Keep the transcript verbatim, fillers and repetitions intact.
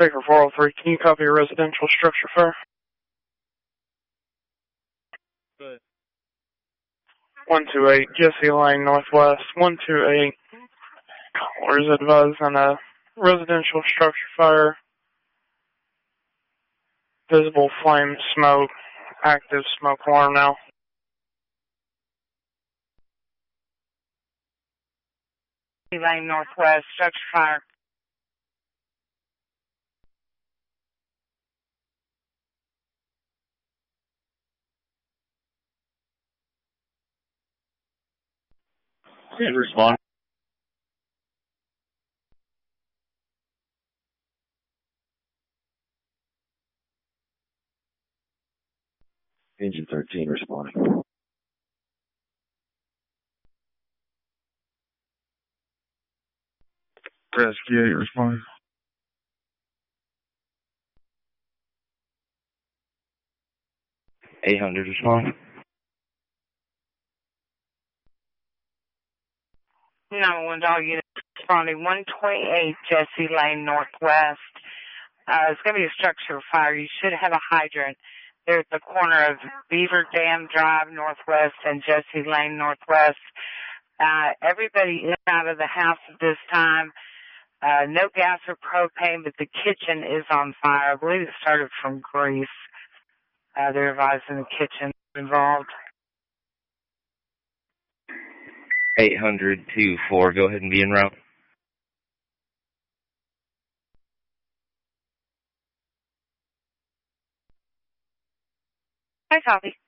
Baker four oh three, can you copy a residential structure fire? Good. one two eight, Jesse Lane Northwest, one two eight. Callers advised on a residential structure fire. Visible flame, smoke, active smoke alarm now. Lane Northwest, structure fire. Good respond. Engine thirteen responding. Rescue eight responding. eight hundred responding. Number one dog unit responding, one twenty-eight Jesse Lane Northwest. Uh, it's going to be a structure fire. You should have a hydrant there at the corner of Beaver Dam Drive Northwest and Jesse Lane Northwest. Uh, everybody is out of the house at this time. Uh, no gas or propane, but the kitchen is on fire. I believe it started from grease. Uh, they're advising the kitchen involved. eight hundred two four, go ahead and be en route. Hi, copy.